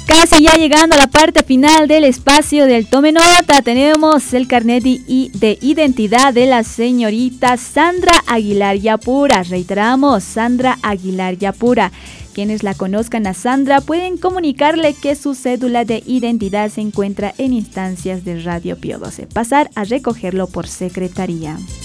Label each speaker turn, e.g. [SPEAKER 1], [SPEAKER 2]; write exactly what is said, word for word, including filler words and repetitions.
[SPEAKER 1] Casi ya llegando a la parte final del espacio del Tome Nota, tenemos el carnet de identidad de la señorita Sandra Aguilar Yapura. Reiteramos, Sandra Aguilar Yapura. Quienes la conozcan a Sandra pueden comunicarle que su cédula de identidad se encuentra en instancias de Radio Pío doce. Pasar a recogerlo por secretaría.